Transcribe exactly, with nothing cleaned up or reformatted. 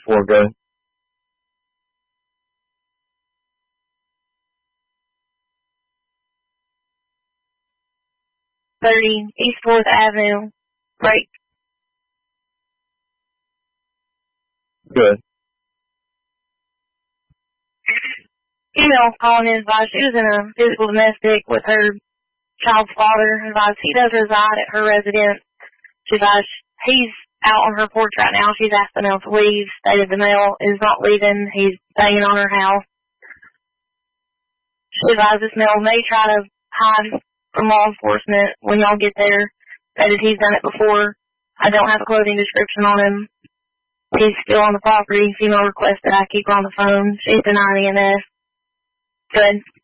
for, good. thirty East fourth Avenue, break. Good. Female calling in advised she was in a physical domestic with her child's father. Advised he does reside at her residence. She advised he's out on her porch right now. She's asking him to leave. Stated the male is not leaving. He's staying on her house. She advised this male may try to hide from law enforcement when y'all get there. Stated he's done it before. I don't have a clothing description on him. He's still on the property. Female requested I keep her on the phone. She's denying E M S. Good.